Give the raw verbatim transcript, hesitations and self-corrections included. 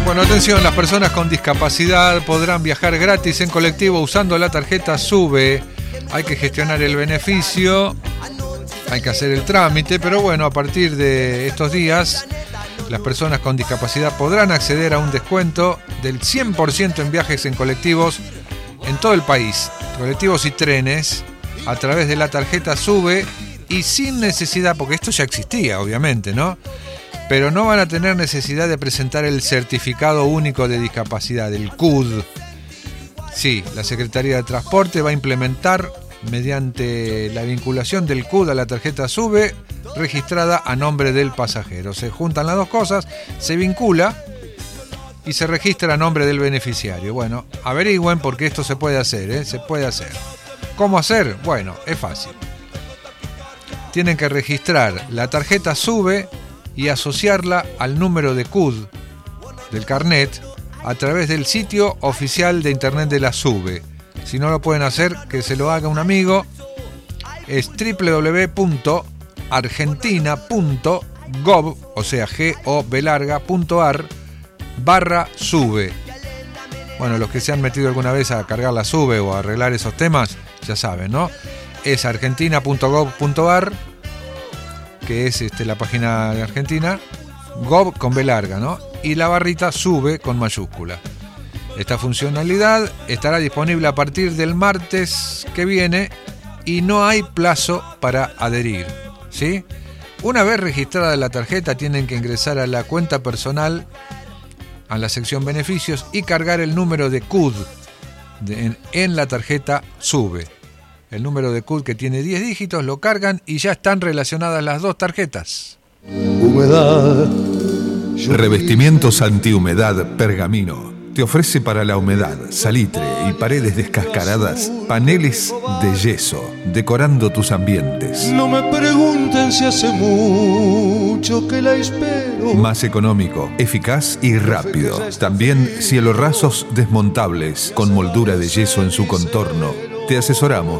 Bueno, atención, las personas con discapacidad podrán viajar gratis en colectivo usando la tarjeta SUBE. Hay que gestionar el beneficio, hay que hacer el trámite, pero bueno, a partir de estos días, las personas con discapacidad podrán acceder a un descuento del cien por ciento en viajes en colectivos en todo el país, colectivos y trenes, a través de la tarjeta SUBE y sin necesidad, porque esto ya existía, obviamente, ¿no? Pero no van a tener necesidad de presentar el certificado único de discapacidad, el C U D. Sí, la Secretaría de Transporte va a implementar, mediante la vinculación del C U D a la tarjeta SUBE, registrada a nombre del pasajero. Se juntan las dos cosas, se vincula y se registra a nombre del beneficiario. Bueno, averigüen porque esto se puede hacer, ¿eh? Se puede hacer. ¿Cómo hacer? Bueno, es fácil. Tienen que registrar la tarjeta SUBE y asociarla al número de C U D del carnet a través del sitio oficial de internet de la SUBE. Si no lo pueden hacer, que se lo haga un amigo. Es doble u doble u doble u punto argentina punto gov, o sea, G-O-B larga, punto ar, barra SUBE. Bueno, los que se han metido alguna vez a cargar la SUBE o a arreglar esos temas, ya saben, ¿no? Es argentina punto gov punto ar, que es este, la página de Argentina, Gov con B larga, ¿no? Y la barrita SUBE con mayúscula. Esta funcionalidad estará disponible a partir del martes que viene y no hay plazo para adherir, ¿sí? Una vez registrada la tarjeta, tienen que ingresar a la cuenta personal, a la sección beneficios y cargar el número de C U D de, en, en la tarjeta SUBE. El número de C U D, que tiene diez dígitos, lo cargan y ya están relacionadas las dos tarjetas. Humedad. Revestimientos antihumedad Pergamino te ofrece para la humedad, salitre y paredes descascaradas paneles de yeso, decorando tus ambientes. No me pregunten si hace mucho que la espero. Más económico, eficaz y rápido. También cielos rasos desmontables con moldura de yeso en su contorno. Te asesoramos